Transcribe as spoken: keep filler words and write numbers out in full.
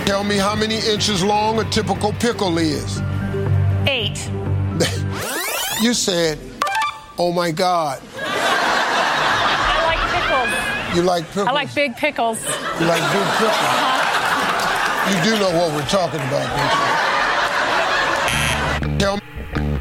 Tell me how many inches long a typical pickle is. Eight. You said, oh my God. I like pickles. You like pickles? I like big pickles. You like big pickles? Uh-huh. You do know what we're talking about, don't you? Tell me.